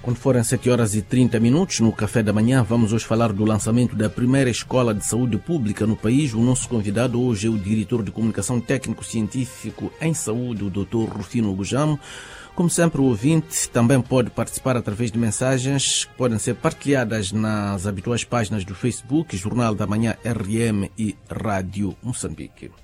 Quando forem 7 horas e 30 minutos, no Café da Manhã, vamos hoje falar do lançamento da primeira escola de saúde pública no país. O nosso convidado hoje é o diretor de comunicação técnico-científico em saúde, o Dr. Rufino Gujamo. Como sempre, o ouvinte também pode participar através de mensagens que podem ser partilhadas nas habituais páginas do Facebook, Jornal da Manhã RM e Rádio Moçambique.